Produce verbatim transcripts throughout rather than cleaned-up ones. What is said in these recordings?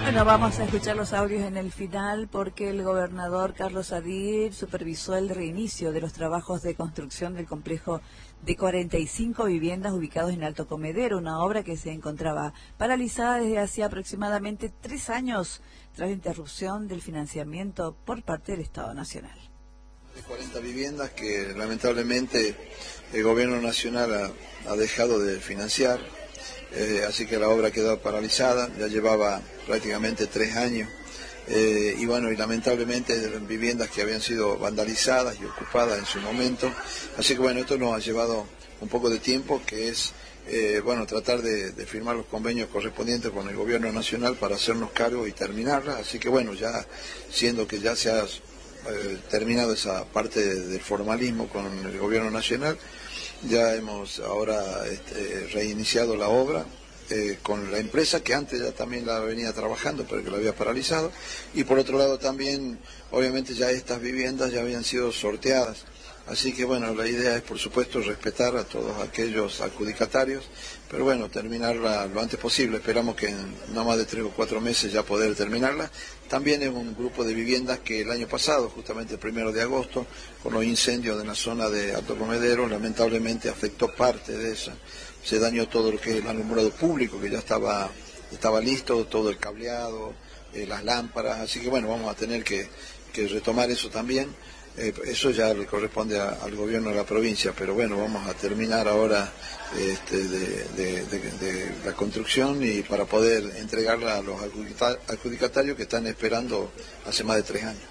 Bueno, vamos a escuchar los audios en el final porque el gobernador Carlos Sadir supervisó el reinicio de los trabajos de construcción del complejo de cuarenta y cinco viviendas ubicados en Alto Comedero, una obra que se encontraba paralizada desde hacía aproximadamente tres años tras la interrupción del financiamiento por parte del Estado Nacional. cuarenta viviendas que lamentablemente el gobierno nacional ha, ha dejado de financiar, eh, así que la obra quedó paralizada, ya llevaba prácticamente tres años, eh, y bueno, y lamentablemente eran viviendas que habían sido vandalizadas y ocupadas en su momento, así que bueno, esto nos ha llevado un poco de tiempo, que es, eh, bueno, tratar de, de firmar los convenios correspondientes con el gobierno nacional para hacernos cargo y terminarla, así que bueno, ya siendo que ya se ha eh, terminado esa parte de, del formalismo con el gobierno nacional, ya hemos ahora este, reiniciado la obra, Eh, con la empresa que antes ya también la venía trabajando pero que la había paralizado, y por otro lado también obviamente ya estas viviendas ya habían sido sorteadas, así que bueno, la idea es por supuesto respetar a todos aquellos adjudicatarios, pero bueno, terminarla lo antes posible. Esperamos que en no más de tres o cuatro meses ya poder terminarla. También es un grupo de viviendas que el año pasado, justamente el primero de agosto, con los incendios de la zona de Alto Comedero, lamentablemente afectó parte de esa. Se dañó todo lo que es el alumbrado público, que ya estaba, estaba listo, todo el cableado, eh, las lámparas, así que bueno, vamos a tener que, que retomar eso también. Eh, eso ya le corresponde a, al gobierno de la provincia, pero bueno, vamos a terminar ahora este, de, de, de, de la construcción y para poder entregarla a los adjudicatarios que están esperando hace más de tres años.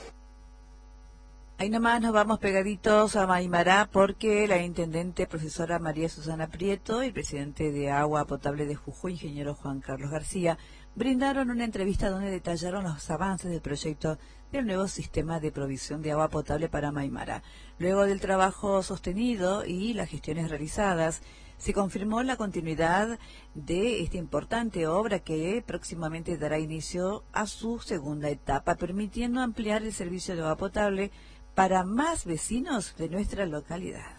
Ahí nomás nos vamos pegaditos a Maimará porque la intendente profesora María Susana Prieto y el presidente de Agua Potable de Jujuy, ingeniero Juan Carlos García, brindaron una entrevista donde detallaron los avances del proyecto del nuevo sistema de provisión de agua potable para Maimará. Luego del trabajo sostenido y las gestiones realizadas, se confirmó la continuidad de esta importante obra que próximamente dará inicio a su segunda etapa, permitiendo ampliar el servicio de agua potable para más vecinos de nuestra localidad.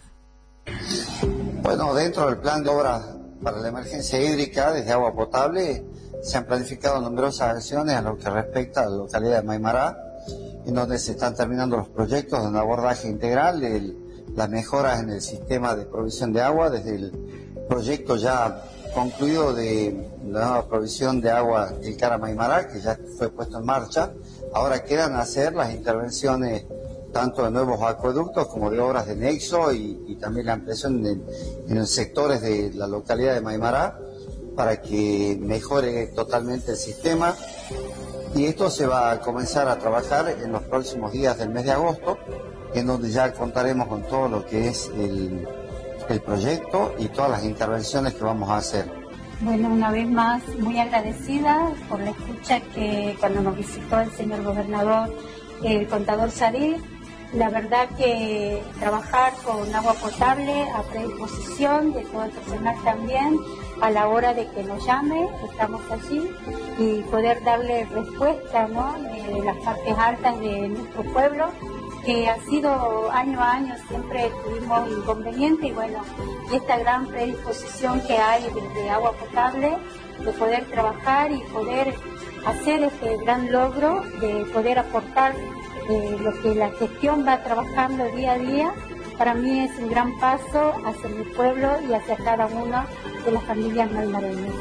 Bueno, dentro del plan de obras para la emergencia hídrica desde agua potable se han planificado numerosas acciones a lo que respecta a la localidad de Maimará, en donde se están terminando los proyectos de un abordaje integral, el, las mejoras en el sistema de provisión de agua, desde el proyecto ya concluido de la nueva provisión de agua del Cara Maimará, que ya fue puesto en marcha. Ahora quedan hacer las intervenciones tanto de nuevos acueductos como de obras de nexo y, y también la ampliación en, en los sectores de la localidad de Maimará para que mejore totalmente el sistema, y esto se va a comenzar a trabajar en los próximos días del mes de agosto, en donde ya contaremos con todo lo que es el, el proyecto y todas las intervenciones que vamos a hacer. Bueno, una vez más muy agradecida por la escucha que cuando nos visitó el señor gobernador, el contador Sadir. La verdad que trabajar con agua potable a predisposición de todo el personal también, a la hora de que nos llame, estamos allí, y poder darle respuesta, ¿no?, de las partes altas de nuestro pueblo, que ha sido año a año siempre tuvimos inconveniente, y bueno, y esta gran predisposición que hay desde agua potable, de poder trabajar y poder hacer este gran logro, de poder aportar Eh, lo que la gestión va trabajando día a día, para mí es un gran paso hacia mi pueblo y hacia cada una de las familias maimareñas.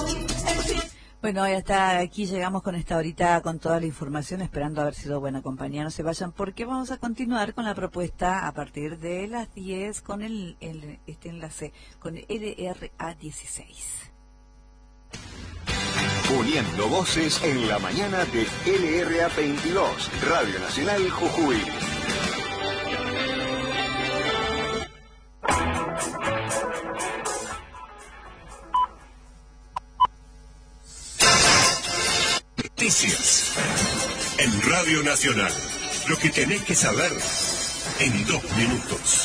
Bueno, y hasta aquí llegamos con esta horita con toda la información, esperando haber sido buena compañía. No se vayan porque vamos a continuar con la propuesta a partir de las diez con el, el este enlace con L R A dieciséis. Uniendo voces en la mañana de L R A veintidós, Radio Nacional Jujuy. Noticias en Radio Nacional. Lo que tenés que saber en dos minutos.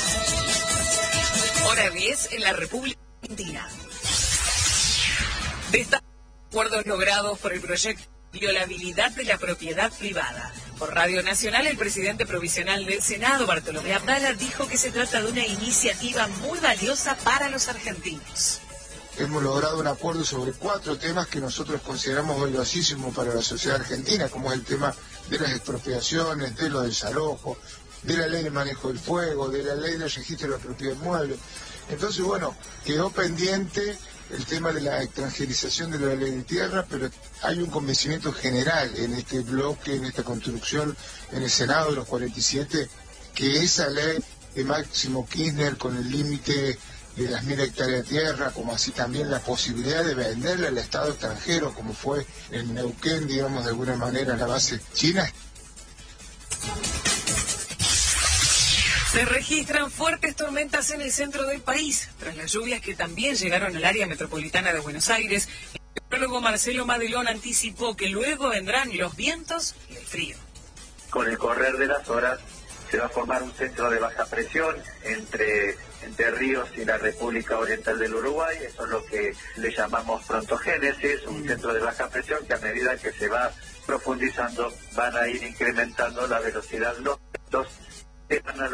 Hora diez en la República Argentina. Destaca acuerdos logrados por el proyecto de violabilidad de la propiedad privada. Por Radio Nacional, el presidente provisional del Senado, Bartolomé Abdala, dijo que se trata de una iniciativa muy valiosa para los argentinos. hemos logrado un acuerdo sobre cuatro temas que nosotros consideramos valiosísimos para la sociedad argentina, como es el tema de las expropiaciones, de los desalojos, de la ley de manejo del fuego, de la ley del registro de la propiedad inmueble. Entonces, bueno, quedó pendiente el tema de la extranjerización de la ley de tierra, pero hay un convencimiento general en este bloque, en esta construcción, en el Senado de los cuarenta y siete, que esa ley de Máximo Kirchner con el límite de las mil hectáreas de tierra, como así también la posibilidad de venderle al Estado extranjero, como fue en Neuquén, digamos, de alguna manera la base china. Se registran fuertes tormentas en el centro del país, tras las lluvias que también llegaron al área metropolitana de Buenos Aires. El meteorólogo Marcelo Madelón anticipó que luego vendrán los vientos y el frío. Con el correr de las horas se va a formar un centro de baja presión entre, entre Ríos y la República Oriental del Uruguay. Eso es lo que le llamamos frontogénesis, un centro de baja presión que a medida que se va profundizando van a ir incrementando la velocidad. Los vientos se van a